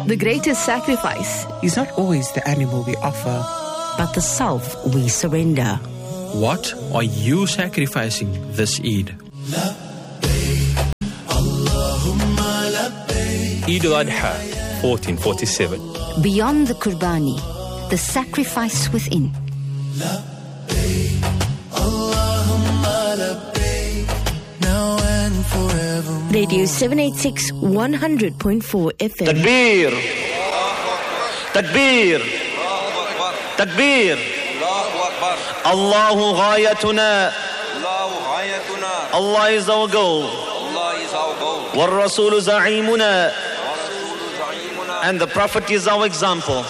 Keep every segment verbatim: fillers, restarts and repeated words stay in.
The greatest sacrifice is not always the animal we offer, but the self we surrender. What are you sacrificing this Eid? Eid al-Adha, fourteen forty-seven. Beyond the Qurbani, the sacrifice within. Radio seven eighty-six, one hundred point four F M. Takbir! Takbir! Takbir! Allahu ghayatuna. Allah is our goal. Wa Rasulu za'imuna. And the Prophet is our example.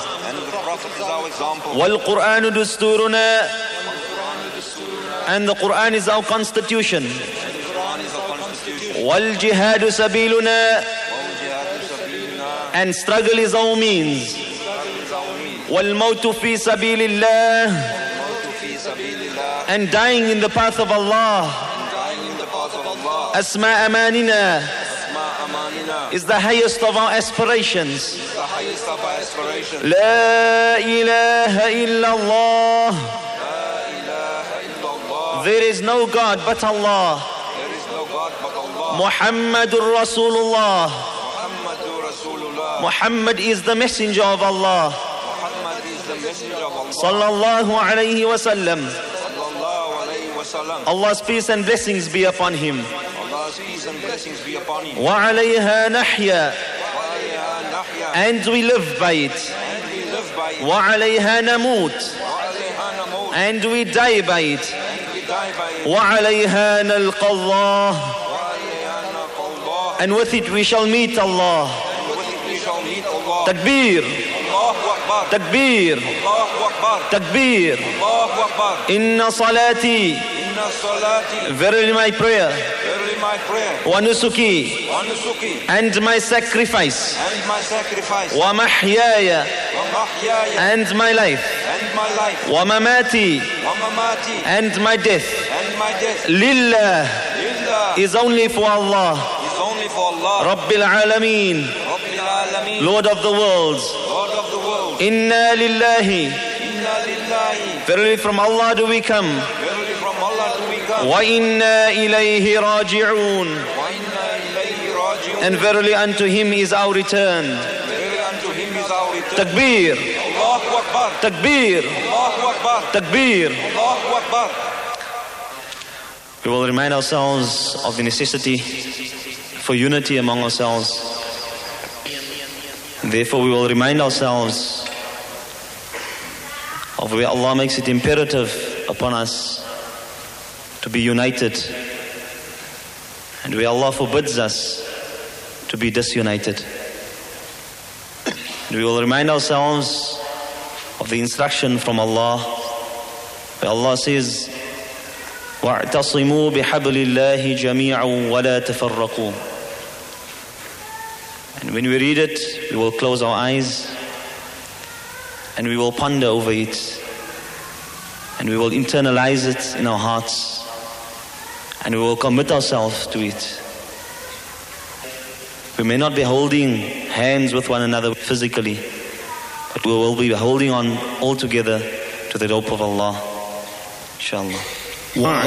Wal Qur'anu dusturuna. And the Qur'an is our constitution. Wal jihadu sabiluna. And struggle is our means. Wal mautu fi sabilillah. And dying in the path of Allah. Asma amanina is the highest of our aspirations. La ilaha illallah. There is no God but Allah. Muhammadur Rasulullah. Muhammad is the messenger of Allah. Sallallahu alayhi wa sallam. Allah's peace and blessings be upon him. Wa alayha nahya. And we live by it. Wa alayha namut. And we die by it. Wa alayha nalqa Allah. And with it we shall meet Allah. Takbir. Takbir. Takbir. Inna salati. Verily my prayer. Wa nusuki. And my sacrifice. Wa mahyaya. And my life. Wa mamati. And my death. Lillah is only for Allah. Rabbil alameen. Lord of the worlds. Inna lillahi. Verily from Allah do we come. Wa inna ilayhi raji'un. And verily unto him is our return. Takbir. Takbir. Takbir. We will remind ourselves of the necessity for unity among ourselves. Therefore we will remind ourselves of where Allah makes it imperative upon us to be united, and where Allah forbids us to be disunited. And we will remind ourselves of the instruction from Allah, where Allah says, وَاعْتَصِمُوا بِحَبْلِ اللَّهِ جَمِيعًا وَلَا تَفَرَّقُوا. And when we read it, we will close our eyes and we will ponder over it, and we will internalize it in our hearts, and we will commit ourselves to it. We may not be holding hands with one another physically, but we will be holding on all together to the rope of Allah, inshallah.